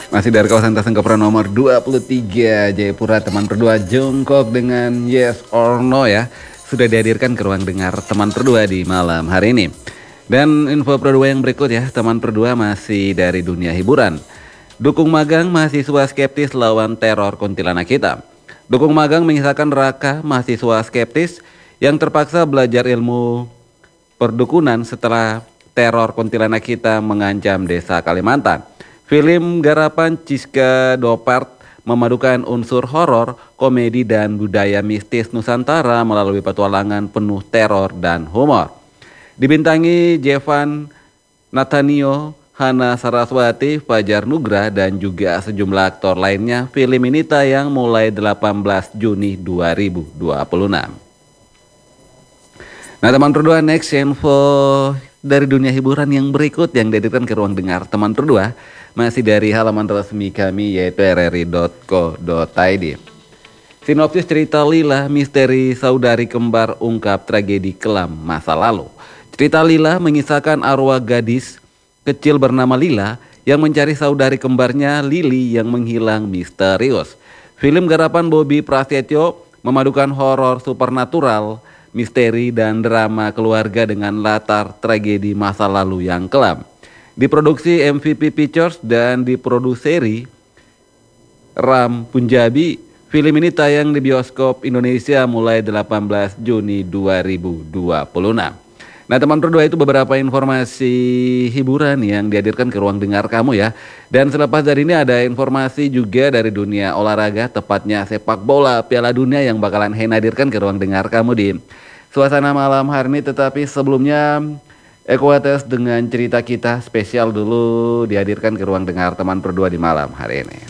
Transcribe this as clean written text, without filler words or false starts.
Masih dari kawasan Tasengkapura nomor 23 Jayapura, teman berdua jongkok dengan yes or no ya. Sudah dihadirkan ke ruang dengar teman berdua di malam hari ini. Dan info berdua yang berikut ya, teman berdua masih dari dunia hiburan. Dukung magang mahasiswa skeptis lawan teror kuntilanak hitam. Dukung magang mengisahkan neraka mahasiswa skeptis yang terpaksa belajar ilmu perdukunan setelah teror kuntilanak hitam mengancam desa Kalimantan. Film garapan Chiska Dopart memadukan unsur horor, komedi, dan budaya mistis Nusantara melalui petualangan penuh teror dan humor. Dibintangi Jevan Nathaniel, Hana Saraswati, Fajar Nugra, dan juga sejumlah aktor lainnya. Film ini tayang mulai 18 Juni 2026. Nah teman berdua, next info dari dunia hiburan yang berikut yang dihadirkan ke ruang dengar teman berdua masih dari halaman resmi kami yaitu rri.co.id. Sinopsis cerita Lila, misteri saudari kembar ungkap tragedi kelam masa lalu. Cerita Lila mengisahkan arwah gadis kecil bernama Lila yang mencari saudari kembarnya Lili yang menghilang misterius. Film garapan Bobby Prasetyo memadukan horor supernatural, misteri, dan drama keluarga dengan latar tragedi masa lalu yang kelam. Diproduksi MVP Pictures dan diproduseri Ram Punjabi. Film ini tayang di bioskop Indonesia mulai 18 Juni 2026. Nah teman berdua, itu beberapa informasi hiburan yang dihadirkan ke ruang dengar kamu ya. Dan selepas dari ini ada informasi juga dari dunia olahraga, tepatnya sepak bola Piala Dunia yang bakalan Hen hadirkan ke ruang dengar kamu di suasana malam hari ini. Tetapi sebelumnya Equates dengan cerita kita spesial dulu dihadirkan ke ruang dengar teman berdua di malam hari ini.